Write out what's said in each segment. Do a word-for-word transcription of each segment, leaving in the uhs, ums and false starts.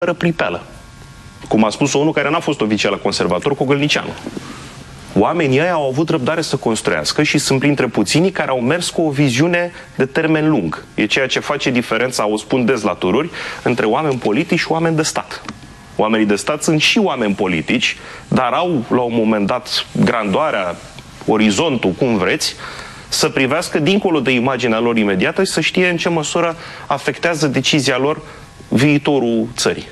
fără pripeală. Cum a spus unul care n-a fost oficial conservator, Cogălnicianu. Oamenii ăia au avut răbdare să construiască și sunt printre puținii care au mers cu o viziune de termen lung. E ceea ce face diferența, o spun des la tururi, între oameni politici și oameni de stat. Oamenii de stat sunt și oameni politici, dar au, la un moment dat, grandoarea, orizontul, cum vreți, să privească dincolo de imaginea lor imediată și să știe în ce măsură afectează decizia lor viitorul țării.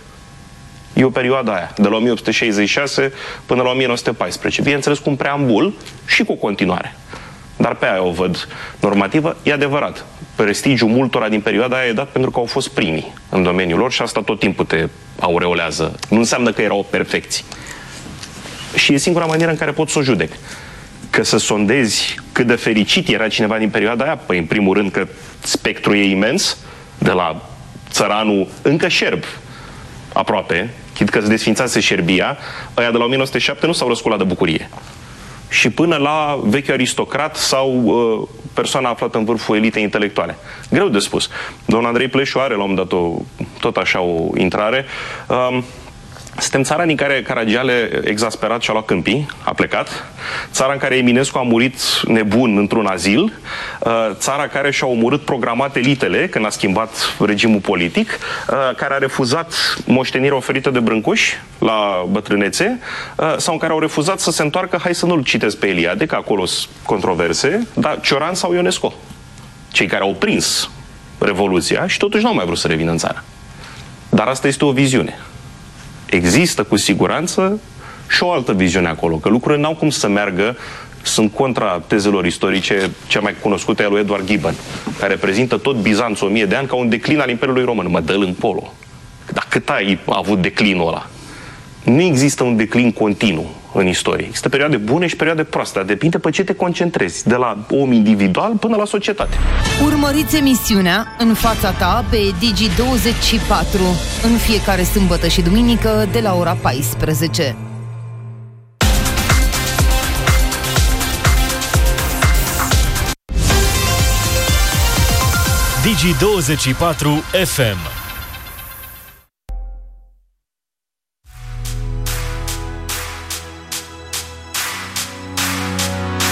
E o perioadă aia, de la o mie opt sute șaizeci și șase până la o mie nouă sute paisprezece. Bineînțeles, cu un preambul și cu o continuare. Dar pe aia o văd normativă. E adevărat, prestigiul multora din perioada aia e dat pentru că au fost primii în domeniul lor și asta tot timpul te aureolează. Nu înseamnă că erau perfecți. Și e singura manieră în care pot să o judec. Că să sondezi cât de fericit era cineva din perioada aia, păi în primul rând că spectrul e imens, de la țăranul încă șerb, aproape, chid că se desfințase Șerbia, ăia de la o mie nouă sute șapte nu s-au răsculat de bucurie. Și până la vechiul aristocrat sau uh, persoana aflată în vârful elitei intelectuale. Greu de spus. Domnul Andrei Pleșu are la un moment dat o, tot așa o intrare. Uh, Suntem țara în care Caragiale, exasperat, și-a luat câmpii, a plecat. Țara în care Eminescu a murit nebun într-un azil. Țara care și-a omorât programat elitele când a schimbat regimul politic. Care a refuzat moștenirea oferită de Brâncuș la bătrânețe. Sau în care au refuzat să se întoarcă, hai să nu-l citesc pe Eliade, că acolo sunt controverse, dar Cioran sau Ionesco. Cei care au prins Revoluția și totuși n-au mai vrut să revină în țară. Dar asta este o viziune. Există cu siguranță și o altă viziune acolo, că lucrurile n-au cum să meargă, sunt contra tezelor istorice, cea mai cunoscută e a lui Edward Gibbon, care prezintă tot Bizanțul o mie de ani ca un declin al Imperiului Roman. Mă dă-l în polo. Dar cât ai avut declinul ăla? Nu există un declin continuu în istorie. Există perioade bune și perioade proaste. Depinde pe ce te concentrezi, de la om individual până la societate. Urmăriți emisiunea În fața ta pe Digi douăzeci și patru în fiecare sâmbătă și duminică de la ora paisprezece. Digi douăzeci și patru F M